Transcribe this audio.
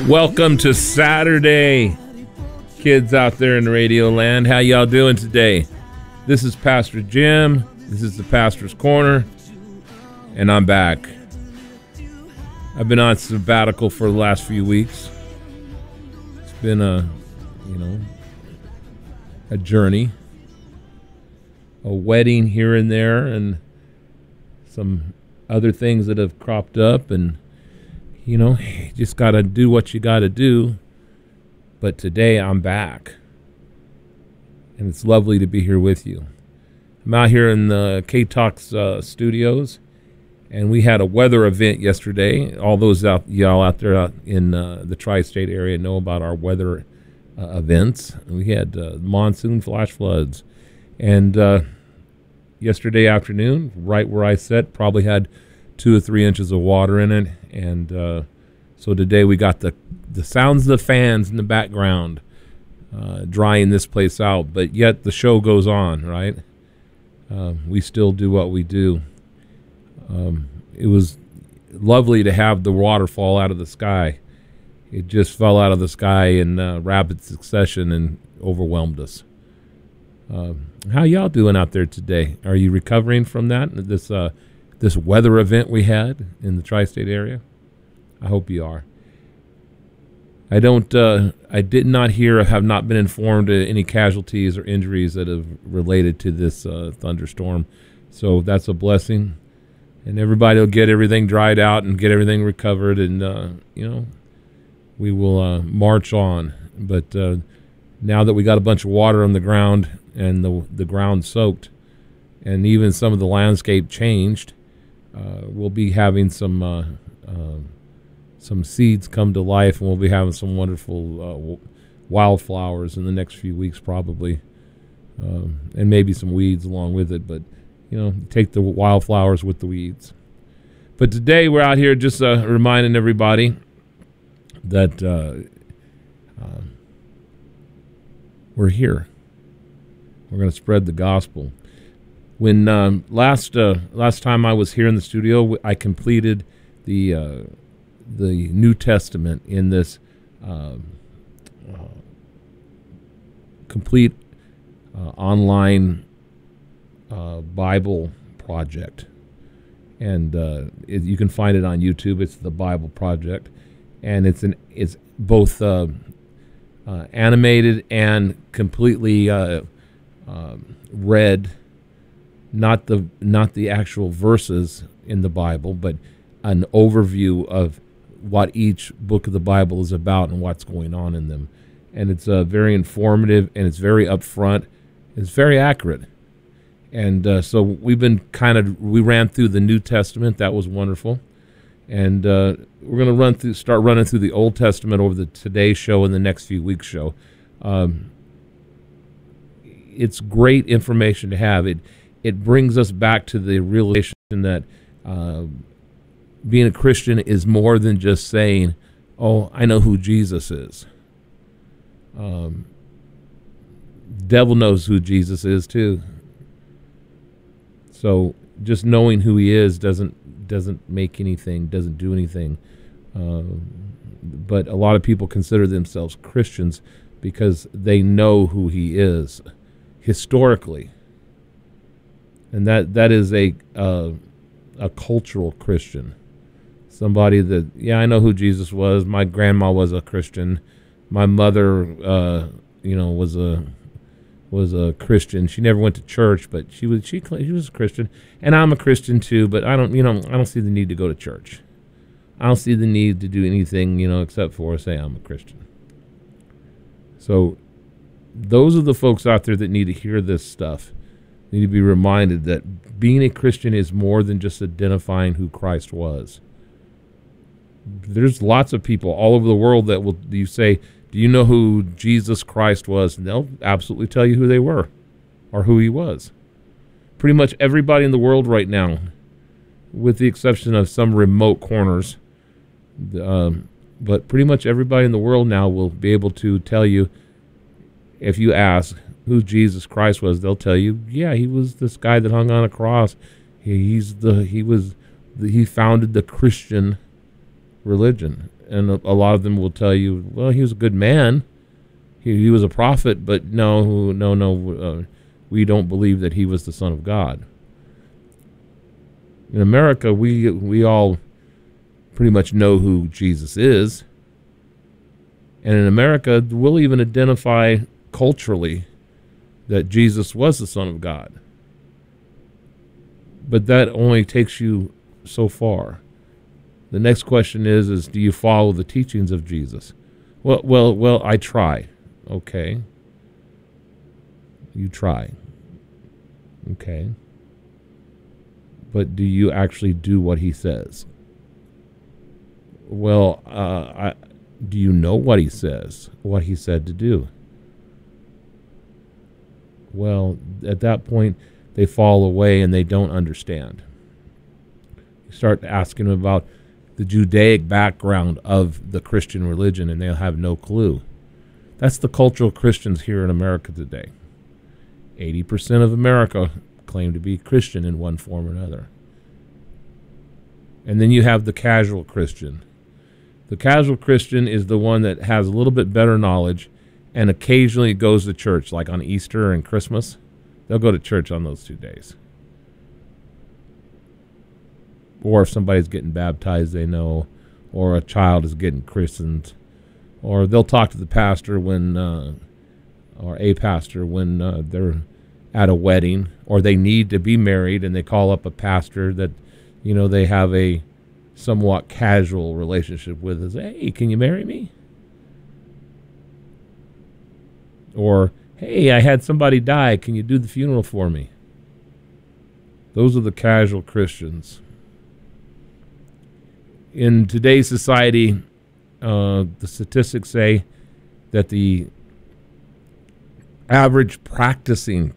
Welcome to Saturday, kids out there in radio land. How y'all doing today? This is Pastor Jim. This is the Pastor's Corner, and I'm back. I've been on sabbatical for the last few weeks. It's been a journey, a wedding here and there, and some other things that have cropped up, and you just got to do what you got to do. But today I'm back, and it's lovely to be here with you. I'm out here in the K-Talks studios, and we had a weather event yesterday. All those y'all out there in the tri-state area know about our weather events. We had monsoon flash floods, and yesterday afternoon, right where I sat, probably had 2 or 3 inches of water in it. And so today we got the sounds of the fans in the background drying this place out, but yet the show goes on, right? We still do what we do. It was lovely to have the water fall out of the sky. It just fell out of the sky in rapid succession and overwhelmed us. How y'all doing out there today? Are you recovering from that, this weather event we had in the tri-state area? I hope you are. I did not hear, have not been informed of any casualties or injuries that have related to this thunderstorm. So that's a blessing. And everybody will get everything dried out and get everything recovered, and, we will march on. But now that we got a bunch of water on the ground and the ground soaked, and even some of the landscape changed, we'll be having some seeds come to life, and we'll be having some wonderful wildflowers in the next few weeks probably, and maybe some weeds along with it. But, take the wildflowers with the weeds. But today we're out here just reminding everybody that we're here. We're going to spread the gospel. When last time I was here in the studio, I completed the New Testament in this complete online Bible project, and you can find it on YouTube. It's the Bible Project, and it's both animated and completely read. Not the actual verses in the Bible, but an overview of what each book of the Bible is about and what's going on in them. And it's very informative, and it's very upfront. It's very accurate. And so we ran through the New Testament. That was wonderful. And we're going to start running through the Old Testament over the Today Show and the next few weeks' show. It's great information to have. It brings us back to the realization that being a Christian is more than just saying, "Oh, I know who Jesus is." Devil knows who Jesus is too. So just knowing who he is doesn't make anything, doesn't do anything. But a lot of people consider themselves Christians because they know who he is historically. And that is a cultural Christian, somebody that, I know who Jesus was. My grandma was a Christian. My mother, was a Christian. She never went to church, but she was a Christian, and I'm a Christian too. But I don't see the need to go to church. I don't see the need to do anything, except for say I'm a Christian. So those are the folks out there that need to hear this stuff. Need to be reminded that being a Christian is more than just identifying who Christ was. There's lots of people all over the world that you say, "Do you know who Jesus Christ was?" And they'll absolutely tell you who they were or who he was. Pretty much everybody in the world right now, with the exception of some remote corners, but pretty much everybody in the world now will be able to tell you, if you ask who Jesus Christ was, they'll tell you, he was this guy that hung on a cross. He founded the Christian religion. And a lot of them will tell you, well, he was a good man. He was a prophet, but no, we don't believe that he was the Son of God. In America, we all pretty much know who Jesus is. And in America, we'll even identify culturally that Jesus was the Son of God. But that only takes you so far. The next question is do you follow the teachings of Jesus? Well, I try. Okay. You try. Okay. But do you actually do what he says? Well, do you know what he says, what he said to do? Well, at that point, they fall away and they don't understand. You start asking them about the Judaic background of the Christian religion, and they'll have no clue. That's the cultural Christians here in America today. 80% of America claim to be Christian in one form or another. And then you have the casual Christian. The casual Christian is the one that has a little bit better knowledge and occasionally goes to church, like on Easter and Christmas. They'll go to church on those 2 days. Or if somebody's getting baptized, they know, or a child is getting christened, or they'll talk to the pastor when, or a pastor when they're at a wedding, or they need to be married, and they call up a pastor that, they have a somewhat casual relationship with, and say, hey, can you marry me? Or, hey, I had somebody die, can you do the funeral for me? Those are the casual Christians. In today's society, the statistics say that the average practicing